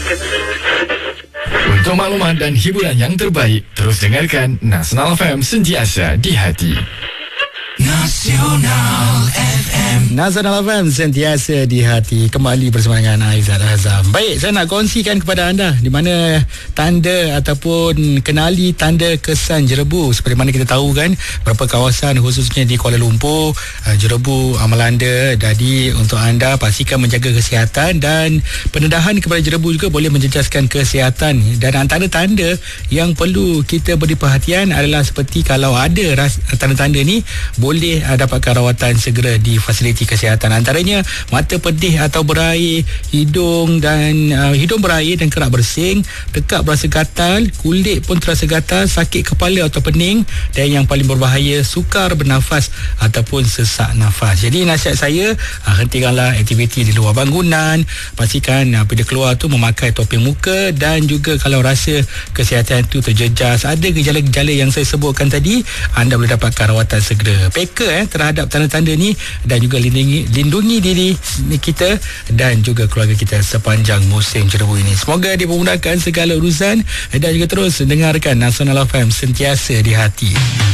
Untuk maklumat dan hiburan yang terbaik, terus dengarkan Nasional FM, sentiasa di hati. Nasional FM, sentiasa di hati. Kembali bersama dengan Aizat Azam. Baik, saya nak kongsikan kepada anda di mana tanda ataupun kenali tanda kesan jerebu. Seperti mana kita tahu kan, beberapa kawasan khususnya di Kuala Lumpur jerebu melanda. Jadi untuk anda pastikan menjaga kesihatan, dan pendedahan kepada jerebu juga boleh menjejaskan kesihatan. Dan antara tanda yang perlu kita beri perhatian adalah seperti kalau ada tanda-tanda ni, boleh dapatkan rawatan segera di fasiliti kesihatan. Antaranya mata pedih atau berair, hidung berair dan kerap bersin, tekak berasa gatal, kulit pun terasa gatal, sakit kepala atau pening, dan yang paling berbahaya, sukar bernafas ataupun sesak nafas. Jadi nasihat saya, hentikanlah aktiviti di luar bangunan. Pastikan bila keluar tu memakai topeng muka, dan juga kalau rasa kesihatan tu terjejas, ada gejala-gejala yang saya sebutkan tadi, anda boleh dapatkan rawatan segera. Peka terhadap tanda-tanda ni, dan juga lindungi diri kita dan juga keluarga kita sepanjang musim jerebu ini. Semoga dipermudahkan segala urusan, dan juga terus dengarkan Nasional FM, sentiasa di hati.